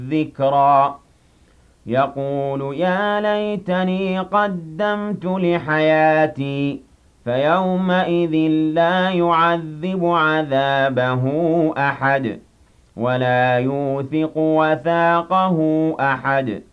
ذِكْرًا يَقُولُ يَا لَيْتَنِي قَدَّمْتُ لِحَيَاتِي فَيَوْمَئِذٍ لَّا يُعَذِّبُ عَذَابَهُ أَحَدٌ وَلَا يُوثِقُ وَثَاقَهُ أَحَدٌ